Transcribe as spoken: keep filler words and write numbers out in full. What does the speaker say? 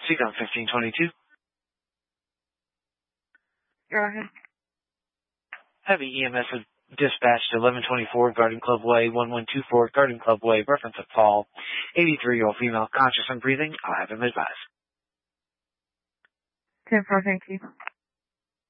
Seacom fifteen twenty-two. Go ahead. Heavy E M S is dispatched to eleven twenty-four Garden Club Way, one one two four Garden Club Way, reference at Paul. eighty-three-year-old female, conscious and breathing. I'll have him advised. ten four, thank you.